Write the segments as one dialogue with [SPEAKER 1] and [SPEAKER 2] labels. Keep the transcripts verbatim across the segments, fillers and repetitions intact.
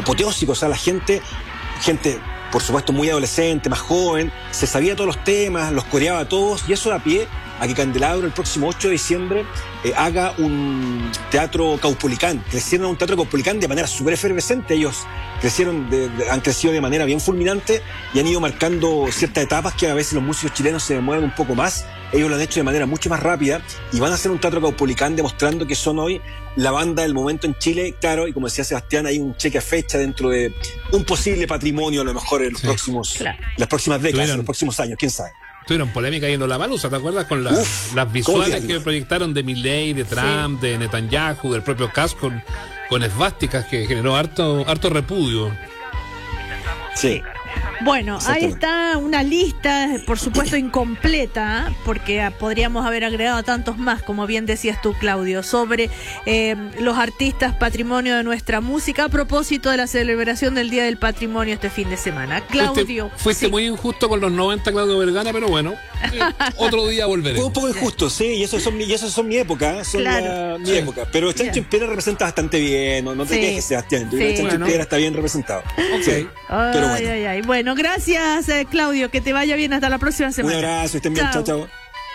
[SPEAKER 1] apoteósico. O sea, la gente, gente, por supuesto, muy adolescente, más joven, se sabía todos los temas, los coreaba a todos, y eso da pie a que Candelabro el próximo ocho de diciembre eh, haga un teatro caupolicán. Crecieron a un teatro caupolicán de manera súper efervescente. Ellos crecieron de, de, han crecido de manera bien fulminante y han ido marcando ciertas etapas que a veces los músicos chilenos se demoran un poco más. Ellos lo han hecho de manera mucho más rápida y van a hacer un teatro caupolicán demostrando que son hoy la banda del momento en Chile. Claro, y como decía Sebastián, hay un cheque a fecha dentro de un posible patrimonio a lo mejor en los sí. próximos, claro. las próximas décadas, en los próximos años, quién sabe.
[SPEAKER 2] Tuvieron polémica yendo la Malusa, ¿te acuerdas? Con la, Uf, las visuales que proyectaron de Milei, de Trump, sí. de Netanyahu, del propio Kass con, con esvásticas, que generó harto, harto repudio.
[SPEAKER 1] Sí.
[SPEAKER 3] Bueno, ahí está una lista, por supuesto incompleta, porque podríamos haber agregado tantos más, como bien decías tú, Claudio, sobre eh, los artistas patrimonio de nuestra música, a propósito de la celebración del Día del Patrimonio este fin de semana. Claudio.
[SPEAKER 2] Fuiste, fuiste sí. muy injusto con los noventa, Claudio Vergara, pero bueno, eh, otro día volveré.
[SPEAKER 1] Fue un poco injusto, sí, y eso son, y eso son mi época, son claro. la, mi sí. época. Pero Chancho en Piedra representa bastante bien, no, no te sí. quejes, Sebastián. Yo sí. Chancho
[SPEAKER 2] bueno.
[SPEAKER 1] en Piedra está bien representado.
[SPEAKER 2] Okay.
[SPEAKER 1] Sí.
[SPEAKER 3] Ay, pero bueno. Ay, ay. Bueno, gracias, eh, Claudio, que te vaya bien hasta la próxima semana.
[SPEAKER 1] Un abrazo, estén bien, chao, chao.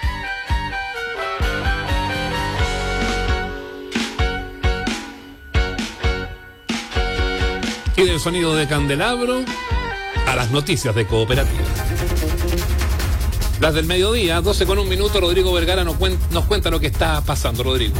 [SPEAKER 2] Y del sonido de Candelabro a las noticias de Cooperativa. Las del mediodía, doce con un minuto, Rodrigo Vergara nos cuenta, nos cuenta lo que está pasando, Rodrigo.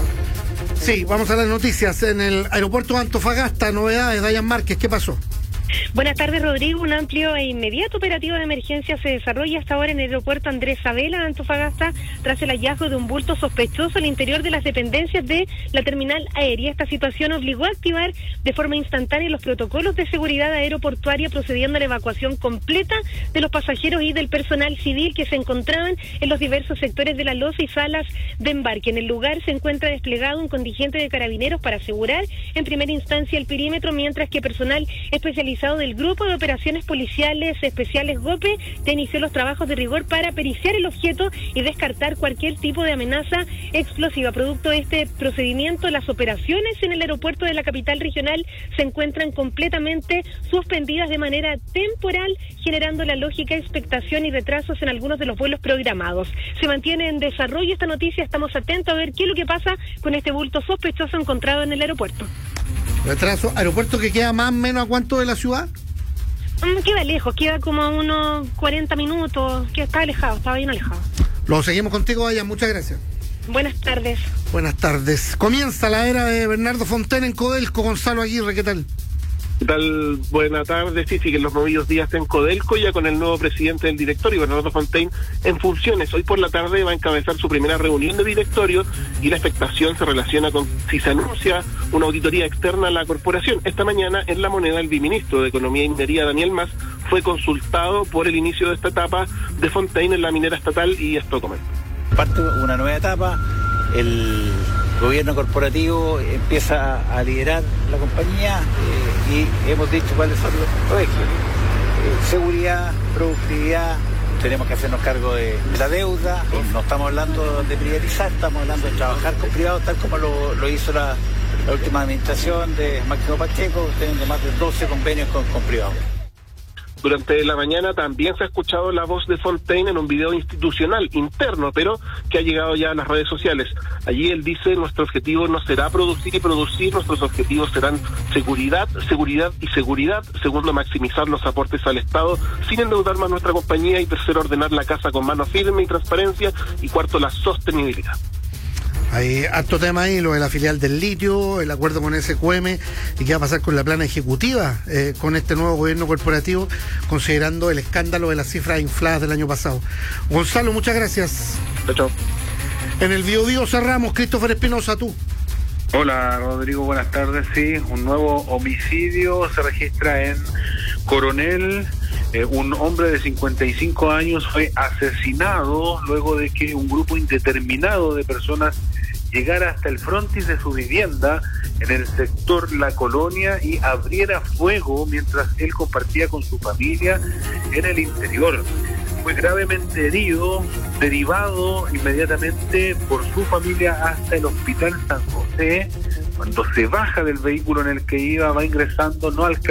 [SPEAKER 4] Sí, vamos a las noticias. En el aeropuerto de Antofagasta, novedades, Dayan Márquez, ¿qué pasó?
[SPEAKER 5] Buenas tardes, Rodrigo. Un amplio e inmediato operativo de emergencia se desarrolla hasta ahora en el aeropuerto Andrés Sabela de Antofagasta tras el hallazgo de un bulto sospechoso al interior de las dependencias de la terminal aérea. Esta situación obligó a activar de forma instantánea los protocolos de seguridad aeroportuaria, procediendo a la evacuación completa de los pasajeros y del personal civil que se encontraban en los diversos sectores de la loza y salas de embarque. En el lugar se encuentra desplegado un contingente de carabineros para asegurar en primera instancia el perímetro, mientras que personal especializado del Grupo de Operaciones Policiales Especiales GOPE te inició los trabajos de rigor para periciar el objeto y descartar cualquier tipo de amenaza explosiva. Producto de este procedimiento, las operaciones en el aeropuerto de la capital regional se encuentran completamente suspendidas de manera temporal, generando la lógica expectación y retrasos en algunos de los vuelos programados. Se mantiene en desarrollo esta noticia, estamos atentos a ver qué es lo que pasa con este bulto sospechoso encontrado en el aeropuerto.
[SPEAKER 4] Retraso, aeropuerto que queda más o menos a cuánto de la ciudad.
[SPEAKER 5] Mm, queda lejos, queda como a unos cuarenta minutos, que está alejado, está bien alejado.
[SPEAKER 4] Lo seguimos contigo, Dayan, muchas gracias.
[SPEAKER 5] Buenas tardes.
[SPEAKER 4] Buenas tardes. Comienza la era de Bernardo Fontaine en Codelco. Gonzalo Aguirre, ¿qué tal?
[SPEAKER 6] ¿Qué tal? Buenas tardes. Sí, siguen los movidos días en Codelco, ya con el nuevo presidente del directorio, Bernardo Fontaine, en funciones. Hoy por la tarde va a encabezar su primera reunión de directorio y la expectación se relaciona con si se anuncia una auditoría externa a la corporación. Esta mañana, en La Moneda, el viceministro de Economía y Minería, Daniel Mas, fue consultado por el inicio de esta etapa de Fontaine en la minera estatal y esto comenta.
[SPEAKER 7] Parte una nueva etapa, el gobierno corporativo empieza a liderar la compañía eh, y hemos dicho cuáles son los ejes. Eh, seguridad, productividad, tenemos que hacernos cargo de la deuda, no estamos hablando de privatizar, estamos hablando de trabajar con privados tal como lo, lo hizo la, la última administración de Máximo Pacheco, teniendo más de doce convenios con, con privados.
[SPEAKER 6] Durante la mañana también se ha escuchado la voz de Fontaine en un video institucional interno, pero que ha llegado ya a las redes sociales. Allí él dice: nuestro objetivo no será producir y producir, nuestros objetivos serán seguridad, seguridad y seguridad. Segundo, maximizar los aportes al Estado sin endeudar más nuestra compañía. Y tercero, ordenar la casa con mano firme y transparencia. Y cuarto, la sostenibilidad.
[SPEAKER 4] Hay harto tema ahí, lo de la filial del litio, el acuerdo con S Q M y qué va a pasar con la plana ejecutiva eh, con este nuevo gobierno corporativo, considerando el escándalo de las cifras infladas del año pasado. Gonzalo, muchas gracias.
[SPEAKER 6] Chao, chao.
[SPEAKER 4] En el Bio Bio cerramos. Christopher Espinosa, tú.
[SPEAKER 8] Hola, Rodrigo, buenas tardes. Sí, un nuevo homicidio se registra en Coronel. Eh, un hombre de cincuenta y cinco años fue asesinado luego de que un grupo indeterminado de personas llegara hasta el frontis de su vivienda en el sector La Colonia y abriera fuego mientras él compartía con su familia en el interior. Fue gravemente herido, derivado inmediatamente por su familia hasta el Hospital San José. Cuando se baja del vehículo en el que iba, va ingresando, no alcanza